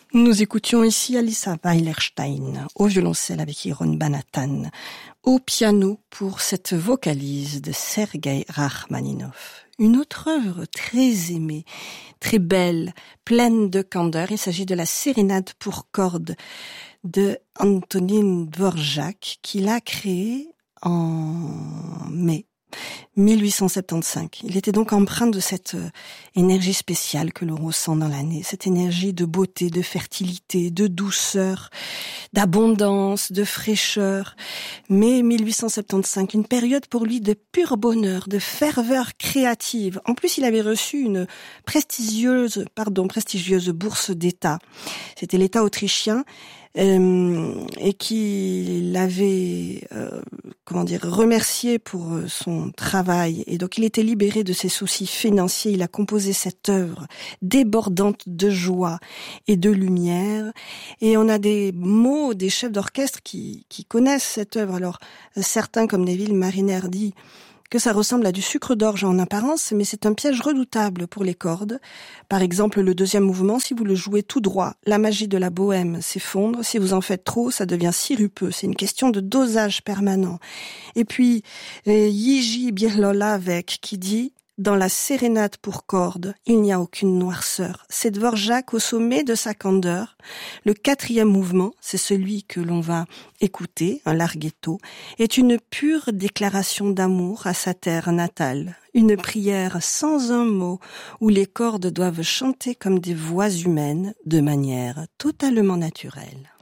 Nous écoutions ici Alissa Weilerstein au violoncelle avec Yaron Banatan, au piano pour cette vocalise de Sergueï Rachmaninov. Une autre œuvre très aimée, très belle, pleine de candeur. Il s'agit de la sérénade pour cordes de Antonin Dvorak, qu'il a créée en mai 1875. Il était donc empreint de cette énergie spéciale que l'on ressent dans l'année, cette énergie de beauté, de fertilité, de douceur, d'abondance, de fraîcheur. Mai 1875, une période pour lui de pur bonheur, de ferveur créative. En plus, il avait reçu une prestigieuse bourse d'État. C'était l'État autrichien et qui l'avait remercié pour son travail, et donc il était libéré de ses soucis financiers. Il a composé cette œuvre débordante de joie et de lumière, et on a des mots des chefs d'orchestre qui connaissent cette œuvre. Alors certains comme Neville Mariner dit que ça ressemble à du sucre d'orge en apparence, mais c'est un piège redoutable pour les cordes. Par exemple, le deuxième mouvement, si vous le jouez tout droit, la magie de la bohème s'effondre. Si vous en faites trop, ça devient sirupeux. C'est une question de dosage permanent. Et puis, Yiji Birlolavec qui dit: dans la sérénade pour cordes, il n'y a aucune noirceur. C'est Dvorak au sommet de sa candeur. Le quatrième mouvement, c'est celui que l'on va écouter, un larghetto, est une pure déclaration d'amour à sa terre natale. Une prière sans un mot, où les cordes doivent chanter comme des voix humaines, de manière totalement naturelle.